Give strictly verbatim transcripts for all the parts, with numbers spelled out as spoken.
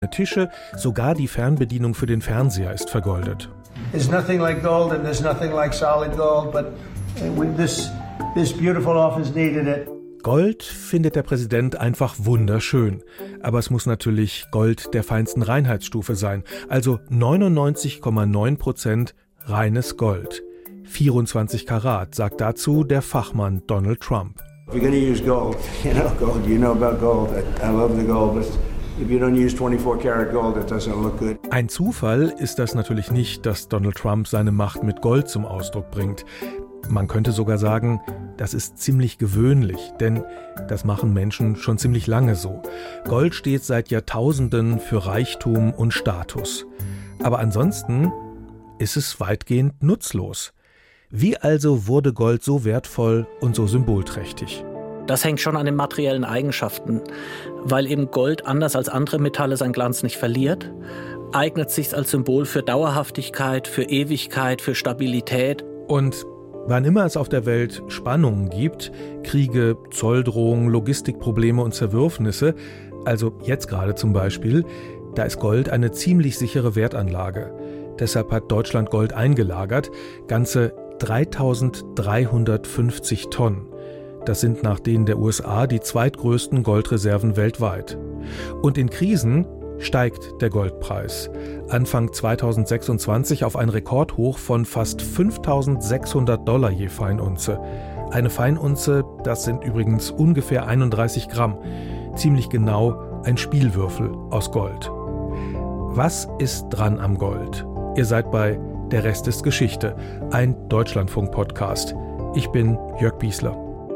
für Tische, sogar die Fernbedienung für den Fernseher ist vergoldet. There's nothing like gold and there's nothing like solid gold, but this, this beautiful office needed it. Gold findet der Präsident einfach wunderschön. Aber es muss natürlich Gold der feinsten Reinheitsstufe sein. Also neunundneunzig Komma neun Prozent reines Gold. vierundzwanzig Karat, sagt dazu der Fachmann Donald Trump. If you're going to use gold, you know gold, you know about gold. I, I love the gold, but if you don't use twenty-four karat gold, it doesn't look good. Ein Zufall ist das natürlich nicht, dass Donald Trump seine Macht mit Gold zum Ausdruck bringt. Man könnte sogar sagen, das ist ziemlich gewöhnlich, denn das machen Menschen schon ziemlich lange so. Gold steht seit Jahrtausenden für Reichtum und Status. Aber ansonsten ist es weitgehend nutzlos. Wie also wurde Gold so wertvoll und so symbolträchtig? Das hängt schon an den materiellen Eigenschaften, weil eben Gold anders als andere Metalle seinen Glanz nicht verliert, eignet sich als Symbol für Dauerhaftigkeit, für Ewigkeit, für Stabilität. Und wann immer es auf der Welt Spannungen gibt, Kriege, Zolldrohungen, Logistikprobleme und Zerwürfnisse, also jetzt gerade zum Beispiel, da ist Gold eine ziemlich sichere Wertanlage. Deshalb hat Deutschland Gold eingelagert, ganze dreitausenddreihundertfünfzig Tonnen. Das sind nach denen der U S A die zweitgrößten Goldreserven weltweit. Und in Krisen steigt der Goldpreis. Anfang zweitausendsechsundzwanzig auf ein Rekordhoch von fast fünftausendsechshundert Dollar je Feinunze. Eine Feinunze, das sind übrigens ungefähr einunddreißig Gramm. Ziemlich genau ein Spielwürfel aus Gold. Was ist dran am Gold? Ihr seid bei Der Rest ist Geschichte, ein Deutschlandfunk-Podcast. Ich bin Jörg Biesler.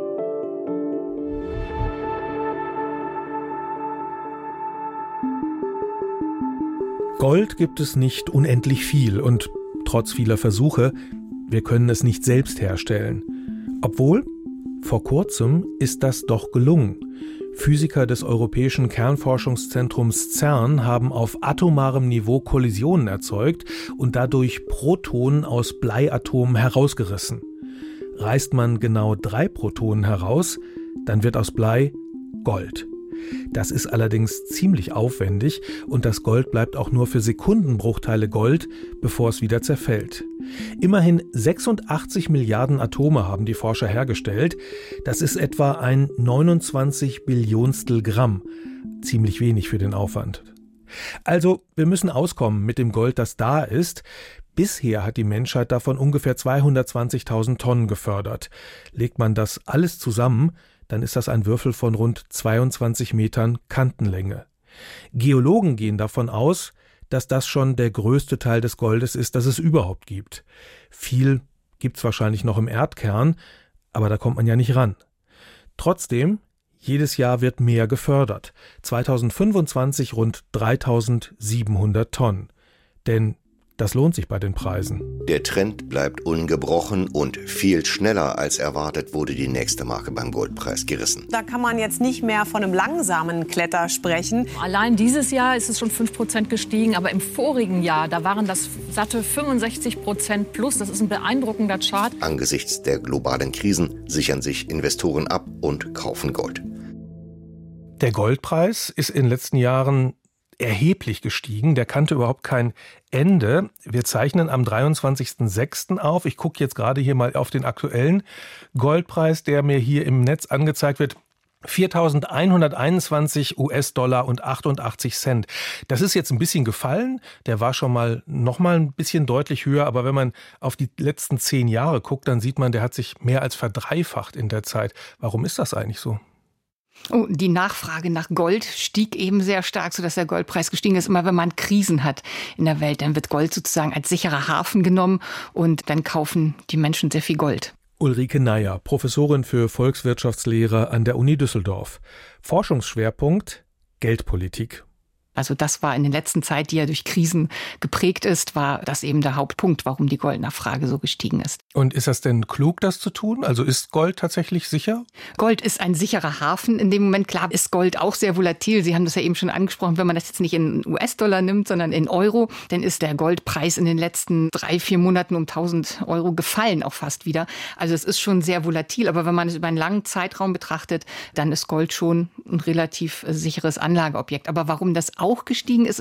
Gold gibt es nicht unendlich viel und trotz vieler Versuche, wir können es nicht selbst herstellen. Obwohl, vor kurzem ist das doch gelungen. Physiker des Europäischen Kernforschungszentrums CERN haben auf atomarem Niveau Kollisionen erzeugt und dadurch Protonen aus Bleiatomen herausgerissen. Reißt man genau drei Protonen heraus, dann wird aus Blei Gold. Das ist allerdings ziemlich aufwendig und das Gold bleibt auch nur für Sekundenbruchteile Gold, bevor es wieder zerfällt. Immerhin sechsundachtzig Milliarden Atome haben die Forscher hergestellt. Das ist etwa ein neunundzwanzig Billionstel Gramm. Ziemlich wenig für den Aufwand. Also, wir müssen auskommen mit dem Gold, das da ist. Bisher hat die Menschheit davon ungefähr zweihundertzwanzigtausend Tonnen gefördert. Legt man das alles zusammen, dann ist das ein Würfel von rund zweiundzwanzig Metern Kantenlänge. Geologen gehen davon aus, dass das schon der größte Teil des Goldes ist, das es überhaupt gibt. Viel gibt's wahrscheinlich noch im Erdkern, aber da kommt man ja nicht ran. Trotzdem, jedes Jahr wird mehr gefördert. zweitausendfünfundzwanzig rund dreitausendsiebenhundert Tonnen. Denn das lohnt sich bei den Preisen. Der Trend bleibt ungebrochen und viel schneller als erwartet wurde die nächste Marke beim Goldpreis gerissen. Da kann man jetzt nicht mehr von einem langsamen Kletter sprechen. Allein dieses Jahr ist es schon fünf Prozent gestiegen, aber im vorigen Jahr, da waren das satte fünfundsechzig Prozent plus. Das ist ein beeindruckender Chart. Angesichts der globalen Krisen sichern sich Investoren ab und kaufen Gold. Der Goldpreis ist in den letzten Jahren erheblich gestiegen. Der kannte überhaupt kein Ende. Wir zeichnen am dreiundzwanzigsten sechsten auf. Ich gucke jetzt gerade hier mal auf den aktuellen Goldpreis, der mir hier im Netz angezeigt wird. viertausendeinhunderteinundzwanzig US-Dollar und achtundachtzig Cent. Das ist jetzt ein bisschen gefallen. Der war schon mal noch mal ein bisschen deutlich höher. Aber wenn man auf die letzten zehn Jahre guckt, dann sieht man, der hat sich mehr als verdreifacht in der Zeit. Warum ist das eigentlich so? Oh, die Nachfrage nach Gold stieg eben sehr stark, sodass der Goldpreis gestiegen ist. Immer wenn man Krisen hat in der Welt, dann wird Gold sozusagen als sicherer Hafen genommen und dann kaufen die Menschen sehr viel Gold. Ulrike Neier, Professorin für Volkswirtschaftslehre an der Uni Düsseldorf. Forschungsschwerpunkt Geldpolitik. Also das war in der letzten Zeit, die ja durch Krisen geprägt ist, war das eben der Hauptpunkt, warum die Goldnachfrage so gestiegen ist. Und ist das denn klug, das zu tun? Also ist Gold tatsächlich sicher? Gold ist ein sicherer Hafen. In dem Moment, klar, ist Gold auch sehr volatil. Sie haben das ja eben schon angesprochen. Wenn man das jetzt nicht in U S-Dollar nimmt, sondern in Euro, dann ist der Goldpreis in den letzten drei, vier Monaten um tausend Euro gefallen, auch fast wieder. Also es ist schon sehr volatil. Aber wenn man es über einen langen Zeitraum betrachtet, dann ist Gold schon ein relativ sicheres Anlageobjekt. Aber warum das auch gestiegen ist,